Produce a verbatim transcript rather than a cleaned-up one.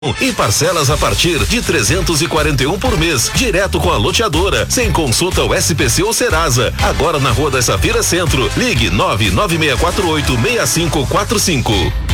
E parcelas a partir de trezentos e quarenta e um por mês, direto com a loteadora, sem consulta ao S P C ou Serasa. Agora na Rua das Safiras Centro. Ligue nove nove seis quatro oito seis cinco quatro cinco.